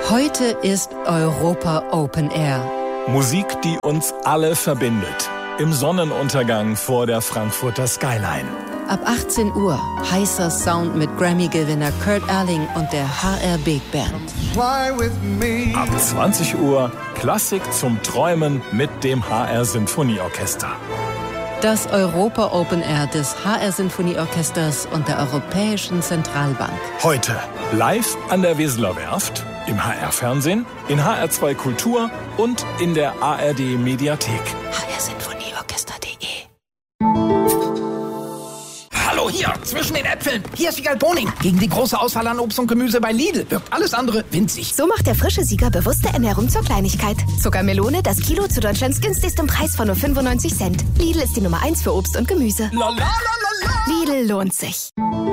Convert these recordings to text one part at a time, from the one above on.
Heute ist Europa Open Air. Musik, die uns alle verbindet. Im Sonnenuntergang vor der Frankfurter Skyline. Ab 18 Uhr heißer Sound mit Grammy-Gewinner Kurt Elling und der HR Big Band. Ab 20 Uhr Klassik zum Träumen mit dem HR Sinfonieorchester. Das Europa Open Air des HR Sinfonieorchesters und der Europäischen Zentralbank. Heute live an der Weseler Werft, im HR-Fernsehen, in HR2 Kultur und in der ARD Mediathek. hrsinfonieorchester.de. Hallo, hier, zwischen den Äpfeln. Hier ist Wiegald Boning. Gegen die große Auswahl an Obst und Gemüse bei Lidl wirkt alles andere winzig. So macht der frische Sieger bewusste Ernährung zur Kleinigkeit. Zuckermelone, das Kilo zu Deutschlands günstigstem Preis von nur 95 Cent. Lidl ist die Nummer 1 für Obst und Gemüse. La, la, la, la, la. Lidl lohnt sich.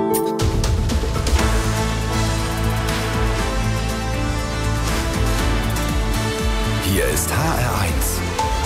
Hier ist HR1.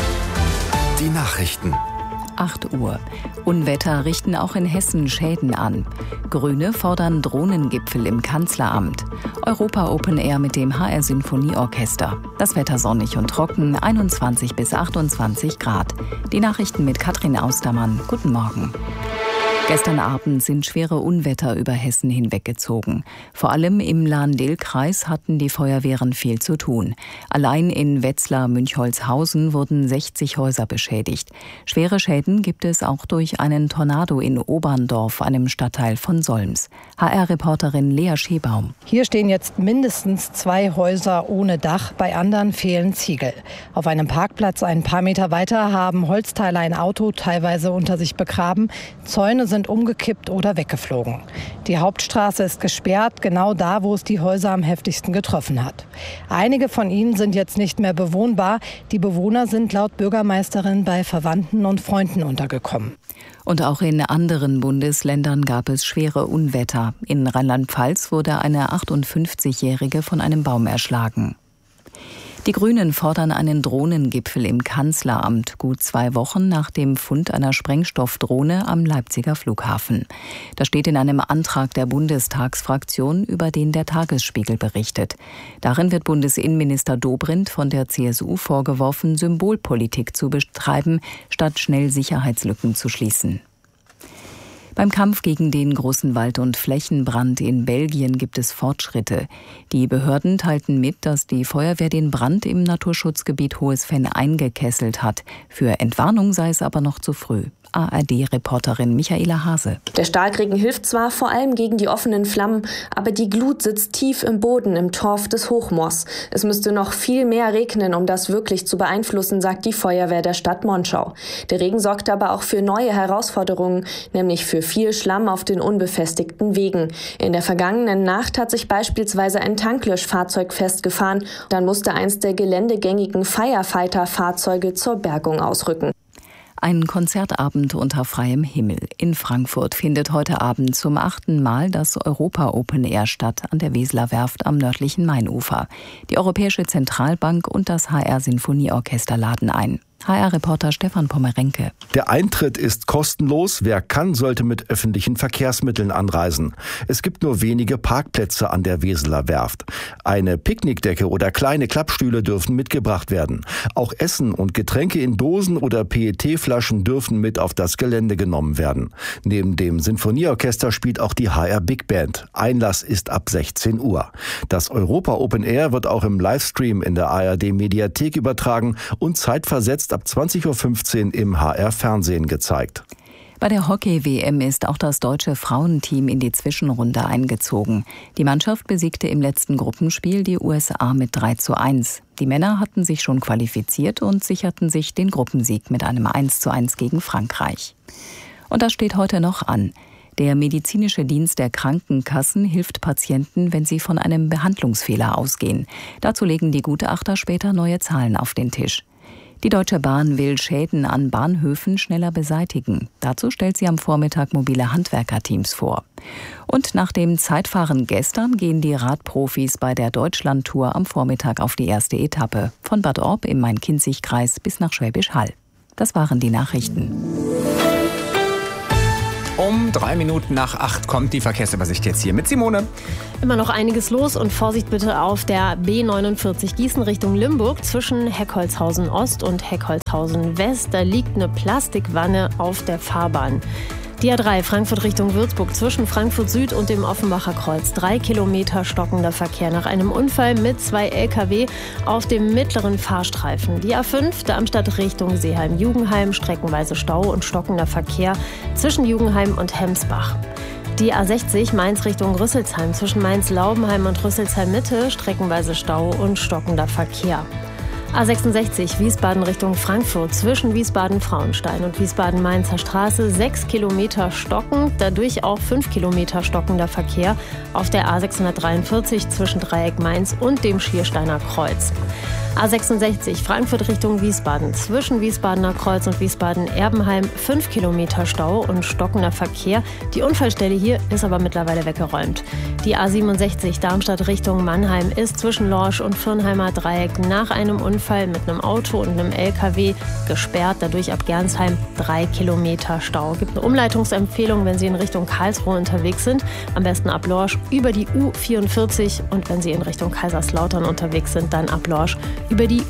Die Nachrichten. 8 Uhr. Unwetter richten auch in Hessen Schäden an. Grüne fordern Drohnengipfel im Kanzleramt. Europa Open Air mit dem HR Sinfonieorchester. Das Wetter sonnig und trocken, 21 bis 28 Grad. Die Nachrichten mit Katrin Austermann. Guten Morgen. Gestern Abend sind schwere Unwetter über Hessen hinweggezogen. Vor allem im Lahn-Dill-Kreis hatten die Feuerwehren viel zu tun. Allein in Wetzlar-Münchholzhausen wurden 60 Häuser beschädigt. Schwere Schäden gibt es auch durch einen Tornado in Oberndorf, einem Stadtteil von Solms. HR-Reporterin Lea Schebaum. Hier stehen jetzt mindestens 2 Häuser ohne Dach, bei anderen fehlen Ziegel. Auf einem Parkplatz ein paar Meter weiter haben Holzteile ein Auto teilweise unter sich begraben. Zäune sind umgekippt oder weggeflogen. Die Hauptstraße ist gesperrt, genau da, wo es die Häuser am heftigsten getroffen hat. Einige von ihnen sind jetzt nicht mehr bewohnbar. Die Bewohner sind laut Bürgermeisterin bei Verwandten und Freunden untergekommen. Und auch in anderen Bundesländern gab es schwere Unwetter. In Rheinland-Pfalz wurde eine 58-Jährige von einem Baum erschlagen. Die Grünen fordern einen Drohnengipfel im Kanzleramt, gut 2 Wochen nach dem Fund einer Sprengstoffdrohne am Leipziger Flughafen. Das steht in einem Antrag der Bundestagsfraktion, über den der Tagesspiegel berichtet. Darin wird Bundesinnenminister Dobrindt von der CSU vorgeworfen, Symbolpolitik zu betreiben, statt schnell Sicherheitslücken zu schließen. Beim Kampf gegen den großen Wald- und Flächenbrand in Belgien gibt es Fortschritte. Die Behörden teilten mit, dass die Feuerwehr den Brand im Naturschutzgebiet Hohes Venn eingekesselt hat. Für Entwarnung sei es aber noch zu früh. ARD-Reporterin Michaela Hase. Der Starkregen hilft zwar vor allem gegen die offenen Flammen, aber die Glut sitzt tief im Boden im Torf des Hochmoors. Es müsste noch viel mehr regnen, um das wirklich zu beeinflussen, sagt die Feuerwehr der Stadt Monschau. Der Regen sorgt aber auch für neue Herausforderungen, nämlich für viel Schlamm auf den unbefestigten Wegen. In der vergangenen Nacht hat sich beispielsweise ein Tanklöschfahrzeug festgefahren. Dann musste eins der geländegängigen Firefighter-Fahrzeuge zur Bergung ausrücken. Ein Konzertabend unter freiem Himmel. In Frankfurt findet heute Abend zum 8. Mal das Europa Open Air statt an der Weseler Werft am nördlichen Mainufer. Die Europäische Zentralbank und das HR Sinfonieorchester laden ein. HR-Reporter Stefan Pommerenke. Der Eintritt ist kostenlos. Wer kann, sollte mit öffentlichen Verkehrsmitteln anreisen. Es gibt nur wenige Parkplätze an der Weseler Werft. Eine Picknickdecke oder kleine Klappstühle dürfen mitgebracht werden. Auch Essen und Getränke in Dosen oder PET-Flaschen dürfen mit auf das Gelände genommen werden. Neben dem Sinfonieorchester spielt auch die HR Big Band. Einlass ist ab 16 Uhr. Das Europa Open Air wird auch im Livestream in der ARD Mediathek übertragen und zeitversetzt ab 20.15 Uhr im HR-Fernsehen gezeigt. Bei der Hockey-WM ist auch das deutsche Frauenteam in die Zwischenrunde eingezogen. Die Mannschaft besiegte im letzten Gruppenspiel die USA mit 3:1. Die Männer hatten sich schon qualifiziert und sicherten sich den Gruppensieg mit einem 1:1 gegen Frankreich. Und das steht heute noch an. Der medizinische Dienst der Krankenkassen hilft Patienten, wenn sie von einem Behandlungsfehler ausgehen. Dazu legen die Gutachter später neue Zahlen auf den Tisch. Die Deutsche Bahn will Schäden an Bahnhöfen schneller beseitigen. Dazu stellt sie am Vormittag mobile Handwerkerteams vor. Und nach dem Zeitfahren gestern gehen die Radprofis bei der Deutschlandtour am Vormittag auf die erste Etappe. Von Bad Orb im Main-Kinzig-Kreis bis nach Schwäbisch Hall. Das waren die Nachrichten. Um 3 Minuten nach 8 kommt die Verkehrsübersicht jetzt hier mit Simone. Immer noch einiges los und Vorsicht bitte auf der B49 Gießen Richtung Limburg zwischen Heckholzhausen Ost und Heckholzhausen West. Da liegt eine Plastikwanne auf der Fahrbahn. Die A3 Frankfurt Richtung Würzburg zwischen Frankfurt Süd und dem Offenbacher Kreuz. 3 Kilometer stockender Verkehr nach einem Unfall mit 2 Lkw auf dem mittleren Fahrstreifen. Die A5 Darmstadt Richtung Seeheim-Jugenheim, streckenweise Stau und stockender Verkehr zwischen Jugenheim und Hemsbach. Die A60 Mainz Richtung Rüsselsheim zwischen Mainz-Laubenheim und Rüsselsheim-Mitte, streckenweise Stau und stockender Verkehr. A66 Wiesbaden Richtung Frankfurt zwischen Wiesbaden-Frauenstein und Wiesbaden-Mainzer Straße 6 Kilometer stockend, dadurch auch 5 Kilometer stockender Verkehr auf der A643 zwischen Dreieck Mainz und dem Schiersteiner Kreuz. A66 Frankfurt Richtung Wiesbaden zwischen Wiesbadener Kreuz und Wiesbaden-Erbenheim 5 Kilometer Stau und stockender Verkehr. Die Unfallstelle hier ist aber mittlerweile weggeräumt. Die A67 Darmstadt Richtung Mannheim ist zwischen Lorsch und Firnheimer Dreieck nach einem Unfall mit einem Auto und einem LKW gesperrt. Dadurch ab Gernsheim 3 Kilometer Stau. Gibt eine Umleitungsempfehlung, wenn Sie in Richtung Karlsruhe unterwegs sind. Am besten ab Lorsch über die U44 und wenn Sie in Richtung Kaiserslautern unterwegs sind, dann ab Lorsch über die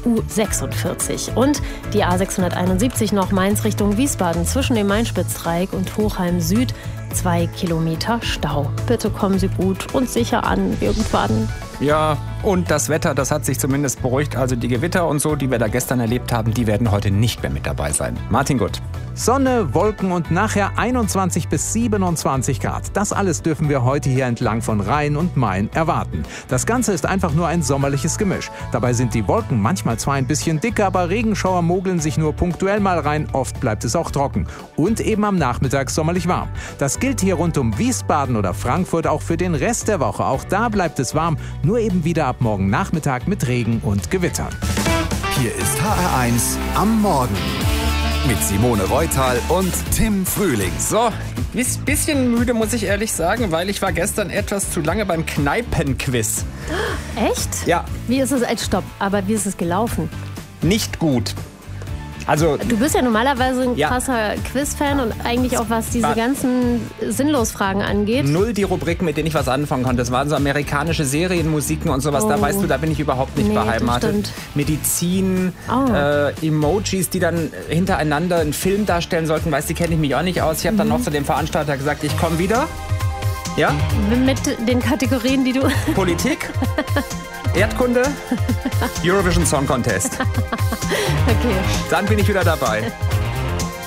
U46. Und die A671 noch Mainz Richtung Wiesbaden zwischen dem Main-Spitz-Dreieck und Hochheim Süd 2 Kilometer Stau. Bitte kommen Sie gut und sicher an irgendwann. Ja, und das Wetter, das hat sich zumindest beruhigt. Also die Gewitter und so, die wir da gestern erlebt haben, die werden heute nicht mehr mit dabei sein. Martin Gutt. Sonne, Wolken und nachher 21 bis 27 Grad. Das alles dürfen wir heute hier entlang von Rhein und Main erwarten. Das Ganze ist einfach nur ein sommerliches Gemisch. Dabei sind die Wolken manchmal zwar ein bisschen dicker, aber Regenschauer mogeln sich nur punktuell mal rein. Oft bleibt es auch trocken. Und eben am Nachmittag sommerlich warm. Das gilt hier rund um Wiesbaden oder Frankfurt auch für den Rest der Woche. Auch da bleibt es warm, nur eben wieder ab morgen Nachmittag mit Regen und Gewittern. Hier ist HR1 am Morgen. Mit Simone Reutal und Tim Frühling. So, bisschen müde, muss ich ehrlich sagen, weil ich war gestern etwas zu lange beim Kneipenquiz. Echt? Ja. Wie ist es wie ist es gelaufen? Nicht gut. Also, du bist ja normalerweise ein krasser Quiz-Fan und eigentlich auch was diese ganzen Sinnlosfragen angeht. Null die Rubriken, mit denen ich was anfangen konnte. Das waren so amerikanische Serienmusiken und sowas. Da weißt du, da bin ich überhaupt nicht beheimatet. Medizin, Emojis, die dann hintereinander einen Film darstellen sollten. Weißt du, die kenne ich mich auch nicht aus. Ich habe dann noch zu dem Veranstalter gesagt, ich komme wieder. Ja? Mit den Kategorien, die du... Politik, Erdkunde, Eurovision Song Contest. Okay. Dann bin ich wieder dabei.